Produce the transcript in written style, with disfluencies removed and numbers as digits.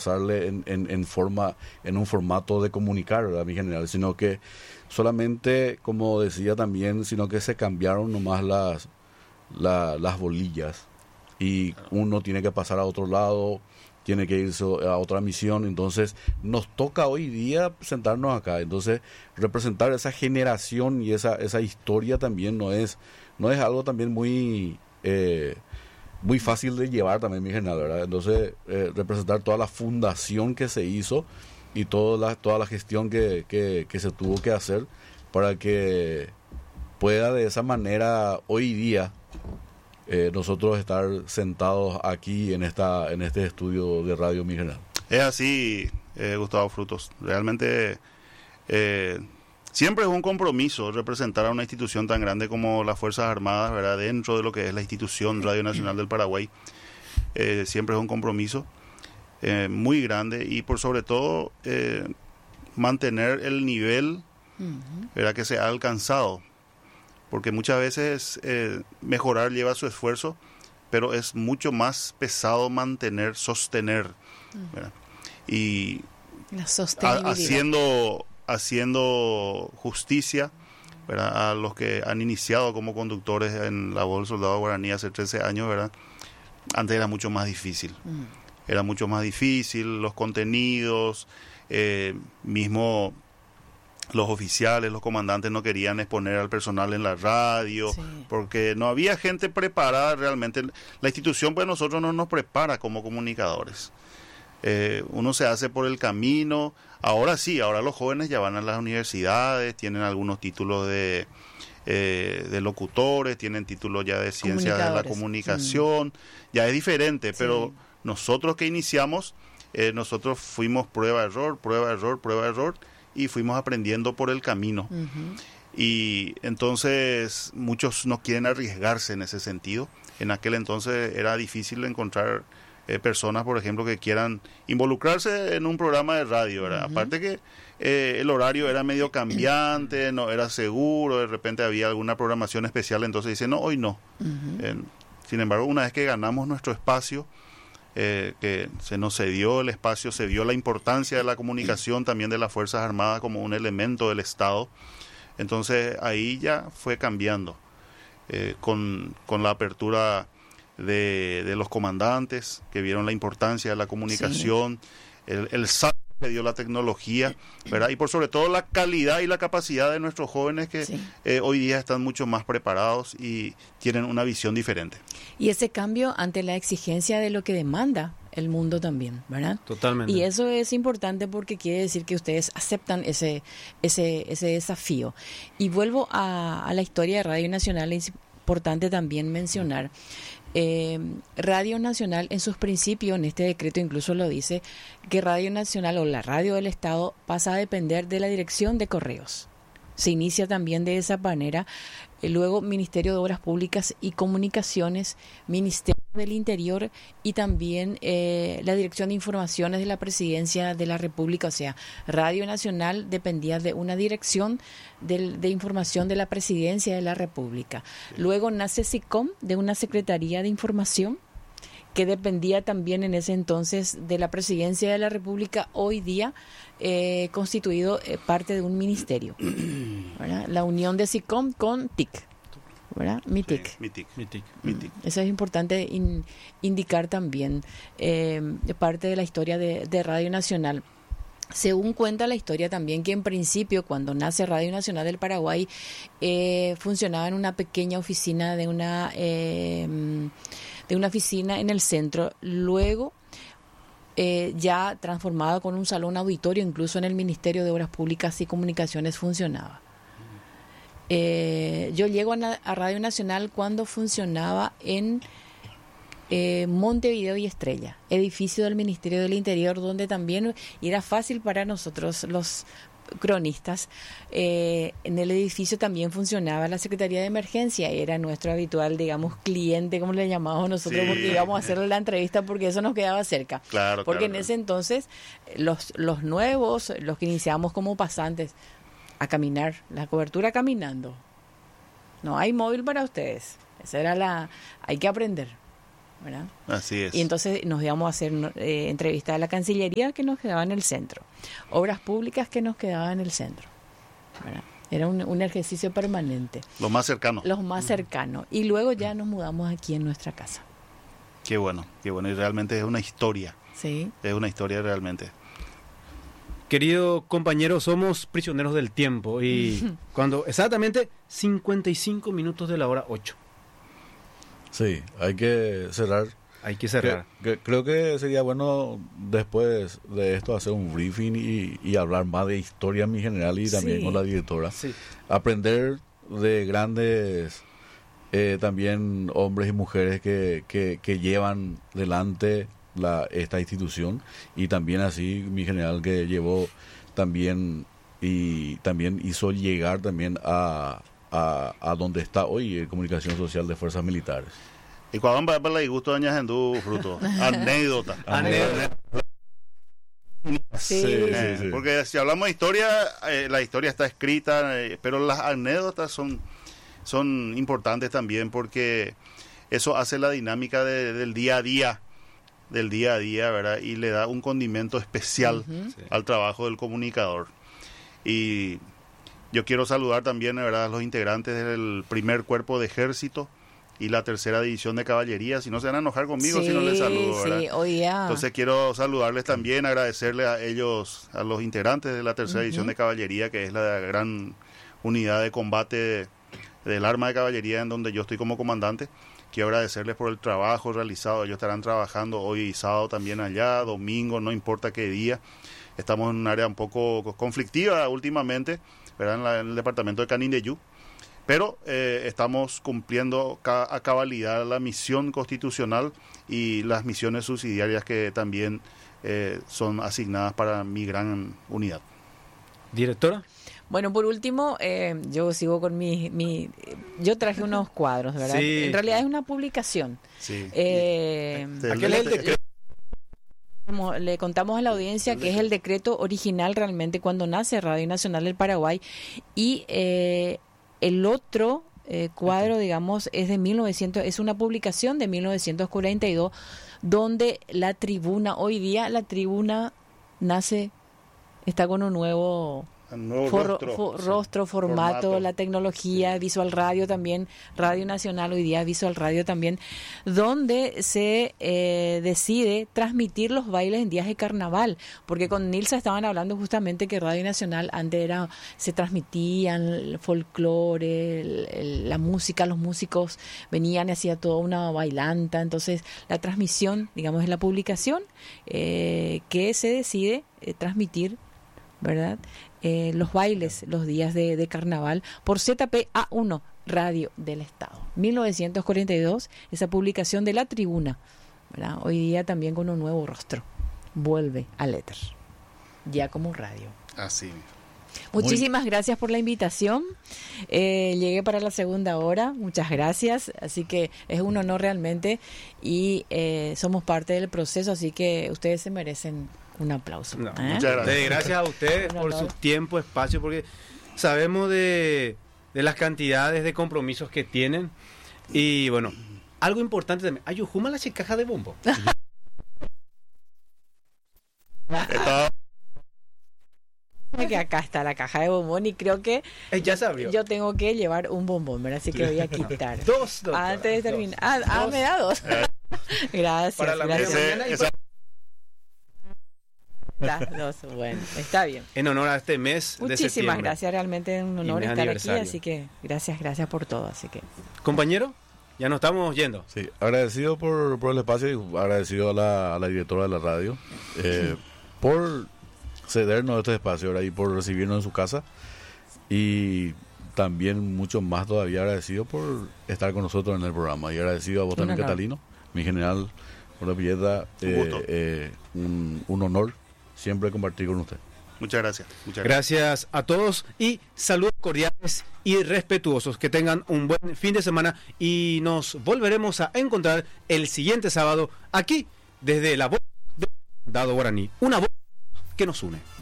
pasarle en un formato de comunicar, ¿verdad? Mi general, sino que solamente, como decía también, sino que se cambiaron nomás las bolillas y uno tiene que pasar a otro lado, tiene que irse a otra misión. Entonces nos toca hoy día sentarnos acá, entonces representar esa generación y esa historia también no es algo también muy fácil de llevar también, mi general, ¿verdad? Entonces representar toda la fundación que se hizo y toda la gestión que se tuvo que hacer para que pueda de esa manera hoy día nosotros estar sentados aquí en este estudio de Radio Mi General. Es así, Gustavo Frutos. Realmente siempre es un compromiso representar a una institución tan grande como las Fuerzas Armadas, ¿verdad? Dentro de lo que es la institución Radio Nacional del Paraguay. Siempre es un compromiso muy grande y por sobre todo mantener el nivel, ¿verdad?, que se ha alcanzado. Porque muchas veces mejorar lleva su esfuerzo, pero es mucho más pesado sostener, ¿verdad? Y la sostenibilidad. Haciendo justicia, ¿verdad?, a los que han iniciado como conductores en La Voz del Soldado Guaraní hace 13 años, ¿verdad? Antes era mucho más difícil. Era mucho más difícil, los contenidos, mismo los oficiales, los comandantes no querían exponer al personal en la radio, sí, porque no había gente preparada realmente. La institución, pues, nosotros no nos prepara como comunicadores. Uno se hace por el camino. Ahora sí, ahora los jóvenes ya van a las universidades, tienen algunos títulos de locutores, tienen títulos ya de ciencias de la comunicación, ya es diferente, sí, pero nosotros que iniciamos, nosotros fuimos prueba, error, y fuimos aprendiendo por el camino. Y entonces muchos no quieren arriesgarse en ese sentido. En aquel entonces era difícil encontrar personas, por ejemplo, que quieran involucrarse en un programa de radio, ¿verdad? Aparte que el horario era medio cambiante, no era seguro, de repente había alguna programación especial, entonces dicen, no, hoy no. Sin embargo, una vez que ganamos nuestro espacio, que se nos cedió el espacio, se vio la importancia de la comunicación también de las Fuerzas Armadas como un elemento del Estado, entonces ahí ya fue cambiando con la apertura de los comandantes que vieron la importancia de la comunicación, sí, el salto que dio la tecnología, ¿verdad? Y por sobre todo la calidad y la capacidad de nuestros jóvenes que sí, hoy día están mucho más preparados y tienen una visión diferente. Y ese cambio ante la exigencia de lo que demanda el mundo también, ¿verdad? Totalmente. Y eso es importante porque quiere decir que ustedes aceptan ese desafío. Y vuelvo a la historia de Radio Nacional. Es importante también mencionar Radio Nacional en sus principios, en este decreto incluso lo dice, que Radio Nacional o la radio del Estado pasa a depender de la Dirección de Correos. Se inicia también de esa manera. Luego Ministerio de Obras Públicas y Comunicaciones, Ministerio del Interior y también la Dirección de Informaciones de la Presidencia de la República. O sea, Radio Nacional dependía de una dirección de información de la Presidencia de la República. Luego nace SICOM, de una Secretaría de Información que dependía también en ese entonces de la Presidencia de la República, hoy día constituido parte de un ministerio, ¿verdad? La unión de SICOM con TIC, ¿verdad? MITIC. Sí, MITIC. Eso es importante indicar también, parte de la historia de Radio Nacional. Según cuenta la historia también que en principio cuando nace Radio Nacional del Paraguay funcionaba en una pequeña oficina de una oficina en el centro, luego ya transformado con un salón auditorio, incluso en el Ministerio de Obras Públicas y Comunicaciones funcionaba. Yo llego a Radio Nacional cuando funcionaba en Montevideo y Estrella, edificio del Ministerio del Interior, donde también era fácil para nosotros los cronistas. En el edificio también funcionaba la Secretaría de Emergencia, era nuestro habitual, digamos, cliente, como le llamamos nosotros, sí, porque íbamos a hacerle la entrevista porque eso nos quedaba cerca. Claro, porque claro, en ese entonces los nuevos, los que iniciamos como pasantes, a caminar, la cobertura caminando. No hay móvil para ustedes. Esa era hay que aprender, ¿verdad? Así es. Y entonces nos íbamos a hacer entrevistas a la Cancillería, que nos quedaba en el centro, obras públicas, que nos quedaba en el centro, ¿verdad? Era un ejercicio permanente. Lo más cercano. Los más cercanos. Y luego ya nos mudamos aquí en nuestra casa. Qué bueno. Y realmente es una historia. Sí. Es una historia realmente. Querido compañero, somos prisioneros del tiempo y cuando exactamente 55 minutos de la hora 8. Sí, hay que cerrar. Hay que cerrar. Creo que sería bueno después de esto hacer un briefing y hablar más de historia en general y también con la directora. Sí. Aprender de grandes también hombres y mujeres que llevan delante esta institución, y también así mi general que llevó también y también hizo llegar también a donde está hoy Comunicación Social de Fuerzas Militares. Y cuando va para el gusto doña Gendú Fruto, anécdota. Sí. Porque si hablamos de historia, la historia está escrita, pero las anécdotas son importantes también, porque eso hace la dinámica del día a día, ¿verdad? Y le da un condimento especial al trabajo del comunicador. Y yo quiero saludar también, ¿verdad?, a los integrantes del primer cuerpo de ejército y la tercera división de caballería. Si no se van a enojar conmigo si no les saludo, ¿verdad? Sí, oye. Entonces quiero saludarles también, agradecerles a ellos, a los integrantes de la tercera división de caballería, que es la gran unidad de combate del arma de caballería en donde yo estoy como comandante. Quiero agradecerles por el trabajo realizado. Ellos estarán trabajando hoy y sábado también allá, domingo, no importa qué día. Estamos en un área un poco conflictiva últimamente, ¿verdad?, en el departamento de Canindeyú. Pero estamos cumpliendo a cabalidad la misión constitucional y las misiones subsidiarias que también son asignadas para mi gran unidad. ¿Directora? Bueno, por último, yo sigo con yo traje unos cuadros, ¿verdad? Sí. En realidad es una publicación. Sí. Aquel es el decreto. Le contamos a la audiencia que es el decreto original realmente cuando nace Radio Nacional del Paraguay, y el otro cuadro, digamos, es de 1900, es una publicación de 1942, donde la tribuna, hoy día la tribuna está con un nuevo rostro, formato, la tecnología, sí. Visual Radio también, Radio Nacional hoy día, Visual Radio también, donde se decide transmitir los bailes en días de carnaval, porque con Nilsa estaban hablando justamente que Radio Nacional antes se transmitían el folclore, la música, los músicos venían y hacía toda una bailanta, entonces la transmisión, digamos, es la publicación que se decide transmitir, ¿verdad?, los bailes, los días de carnaval por ZPA1, Radio del Estado. 1942, esa publicación de la tribuna, ¿verdad?, hoy día también con un nuevo rostro, vuelve al éter, ya como radio. Así. Muchísimas gracias por la invitación. Llegué para la segunda hora, muchas gracias. Así que es un honor realmente y somos parte del proceso, así que ustedes se merecen un aplauso. No, muchas gracias. Gracias a ustedes por su tiempo, espacio, porque sabemos de las cantidades de compromisos que tienen. Y bueno, algo importante también. Ayujuma la chicaja de bombo. Que acá está la caja de bombón y creo que ya se abrió. Yo tengo que llevar un bombón, ¿verdad? Así que voy a quitar. Dos. Antes de terminar. Dos. Me da dos. Gracias. Para la gracias. Las dos, bueno, está bien. En honor a este mes. Muchísimas gracias, realmente es un honor estar aquí, así que gracias por todo. Así que, compañero, ya nos estamos yendo. Sí, agradecido por el espacio y agradecido a la directora de la radio por cedernos este espacio ahora y por recibirnos en su casa, y también mucho más todavía agradecido por estar con nosotros en el programa, y agradecido a vos también, Catalino, mi general, por la pilleta, un honor siempre compartir con usted. Muchas gracias. Gracias a todos y saludos cordiales y respetuosos. Que tengan un buen fin de semana y nos volveremos a encontrar el siguiente sábado aquí desde la voz de Dado Guaraní. Una voz que nos une.